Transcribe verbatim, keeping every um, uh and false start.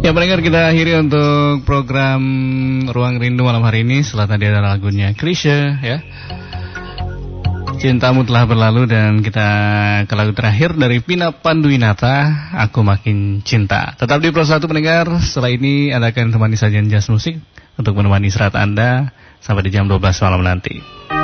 Ya pendengar, kita akhiri untuk program Ruang Rindu malam hari ini. Setelah tadi ada lagunya Chrisye ya, Cintamu Telah Berlalu, dan kita ke lagu terakhir dari Vina Panduwinata, Aku Makin Cinta. Tetap di Pro satu pendengar. Setelah ini Anda akan temani sajian jazz musik untuk menemani istirahat Anda sampai di jam dua belas malam nanti.